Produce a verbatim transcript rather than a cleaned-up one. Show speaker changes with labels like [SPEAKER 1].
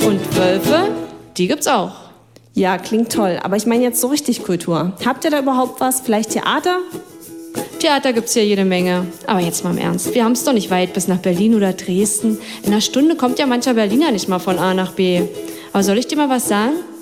[SPEAKER 1] Und Wölfe, die gibt's auch.
[SPEAKER 2] Ja, klingt toll. Aber ich meine jetzt so richtig Kultur. Habt ihr da überhaupt was? Vielleicht Theater?
[SPEAKER 1] Theater gibt's hier jede Menge. Aber jetzt mal im Ernst. Wir haben's doch nicht weit bis nach Berlin oder Dresden. In einer Stunde kommt ja mancher Berliner nicht mal von A nach B. Aber soll ich dir mal was sagen?